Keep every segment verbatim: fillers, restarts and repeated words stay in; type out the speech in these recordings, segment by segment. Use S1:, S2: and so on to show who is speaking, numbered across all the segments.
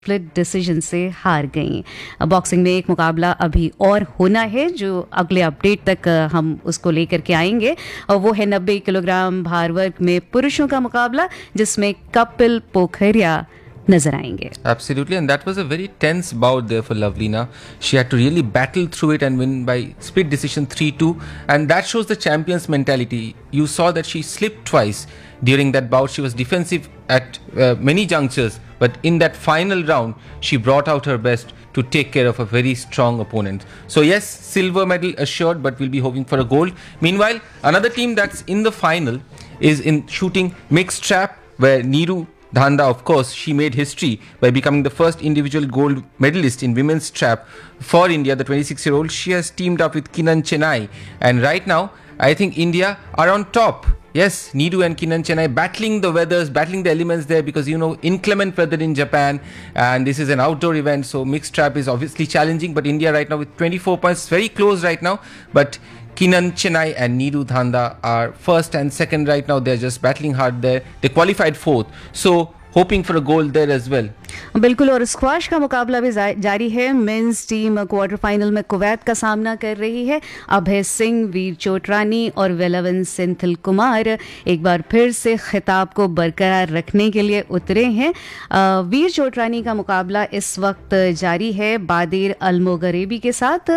S1: Split decision से हार गई। बॉक्सिंग में एक मुकाबला अभी और होना है जो अगले अपडेट तक हम उसको लेकर के आएंगे, और वो है नब्बे किलोग्राम भार वर्ग में पुरुषों का मुकाबला जिसमें कपिल पोखरिया नजर आएंगे।
S2: Absolutely, and that was a very tense bout there for Lovelina. She had to really battle through it and win by split decision three two, and that shows the champion's mentality. You saw that she slipped twice during that bout. She was defensive at uh, many junctures, but in that final round, she brought out her best to take care of a very strong opponent. So yes, silver medal assured, but we'll be hoping for a gold. Meanwhile, another team that's in the final is in shooting mixed trap, where Neeru Dhanda, of course, she made history by becoming the first individual gold medalist in women's trap for India. The twenty-six-year-old, she has teamed up with Kinan Chennai, and right now, I think India are on top. Yes, Neeru and Kinan Chennai battling the weathers, battling the elements there, because you know inclement weather in Japan, and this is an outdoor event, so mixed trap is obviously challenging. But India right now with twenty-four points, very close right now. But Kinan Chennai and Neeru Dhanda are first and second right now. They're just battling hard there. They qualified fourth, so hoping for a gold there as well.
S1: बिल्कुल, और squash का मुकाबला भी जारी है। Men's team quarter final में Kuwait का सामना कर रही है। अभय सिंह, वीर चोटरानी और वेलवन सेंथिल कुमार एक बार फिर से खिताब को बरकरार रखने के लिए उतरे हैं। वीर चोटरानी का मुकाबला इस वक्त जारी है बादिर अलमोगरेबी के साथ,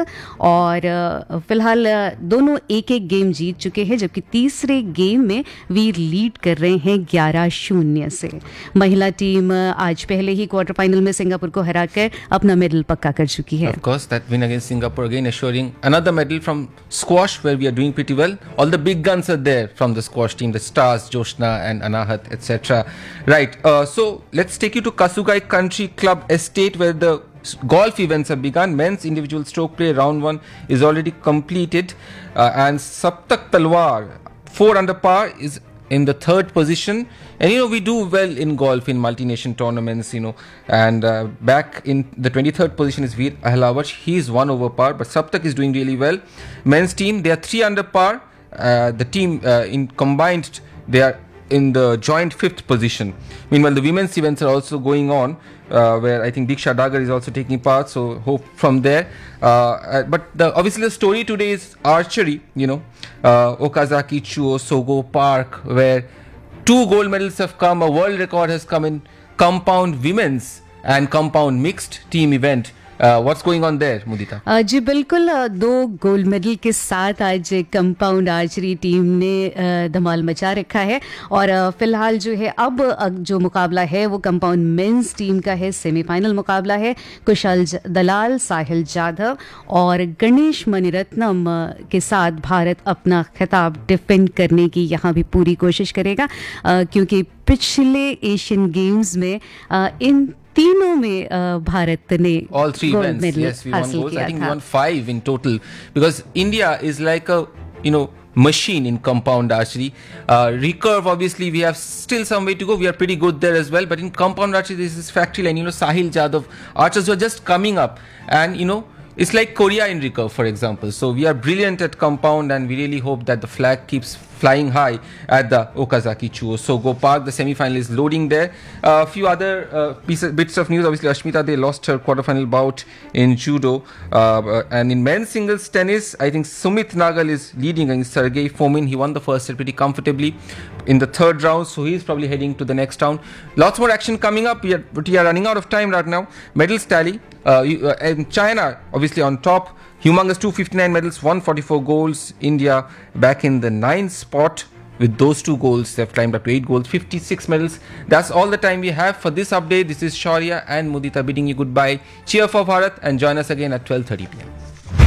S1: और फिलहाल दोनों एक एक गेम जीत चुके हैं, जबकि तीसरे गेम में वीर लीड कर रहे हैं ग्यारह शून्य से। महिला टीम आज पहले ही क्वार्टर फाइनल में सिंगापुर को हराकर अपना मेडल पक्का कर चुकी है।
S2: Of course, that win against Singapore again assuring another medal from squash, where we are doing pretty well. All the big guns are there from the squash team, the Stars, Joshna and Anahat, et cetera. Right. Uh, so let's take you to Kasugai Country Club Estate, where the golf events have begun. Men's individual stroke play round one is already completed, uh, and Saptak Talwar, four under par, is in the third position. And you know, we do well in golf in multi-nation tournaments, you know, and uh, back in the twenty-third position is Veer Ahlawat. He is one over par, but Saptak is doing really well. Men's team, they are three under par. Uh, the team uh, in combined, they are in the joint fifth position. Meanwhile, the women's events are also going on, uh, where I think Diksha Dagar is also taking part, so hope from there. Uh, but the, obviously the story today is archery, you know, uh, Okazaki Chuo Sogo Park, where two gold medals have come, a world record has come in compound women's and compound mixed team event. Uh, what's going on there, Mudita?
S1: uh, जी बिल्कुल, uh, दो gold medal के साथ आज compound archery team ने uh, धमाल मचा रखा है, और uh, फिलहाल जो है अब uh, जो मुकाबला है वो कंपाउंड मेंस टीम का है। सेमीफाइनल मुकाबला है। कुशल दलाल, साहिल जाधव और गणेश मणिरत्नम uh, के साथ भारत अपना खिताब डिफेंड करने की यहाँ भी पूरी कोशिश करेगा, uh, क्योंकि पिछले एशियन गेम्स में uh, इन तीनों में भारत ने
S2: all three events, yes, we won goals. I think we won five in total, because India is like a, you know, machine in compound archery. Uh, recurve, obviously, we have still some way to go. We are pretty good there as well. But in compound archery, this is factory line. You know, Sahil Jadhav, archers who are just coming up, and you know, it's like Korea in recurve, for example. So we are brilliant at compound, and we really hope that the flag keeps flying high at the Okazaki Chuo Sogo Park. The semi-final is loading there. A uh, few other uh, pieces, bits of news. Obviously, Ashmita, they lost her quarterfinal bout in judo. Uh, and in men's singles tennis, I think Sumit Nagal is leading against Sergei Fomin. He won the first set pretty comfortably in the third round, so he's probably heading to the next round. Lots more action coming up, we are, but we are running out of time right now. Medals tally. Uh, in China, obviously on top, humongous two hundred fifty-nine medals, one hundred forty-four goals. India back in the ninth spot with those two goals. They've climbed up to eight goals, fifty-six medals. That's all the time we have for this update. This is Shaurya and Mudita bidding you goodbye. Cheer for Bharat and join us again at twelve thirty p.m.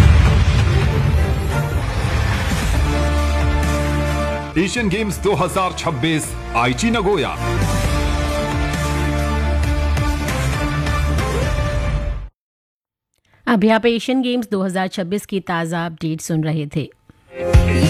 S3: Asian games दो हज़ार छब्बीस आईची Nagoya.
S4: अभी आप Asian games दो हज़ार छब्बीस की ताज़ा अपडेट सुन रहे थे।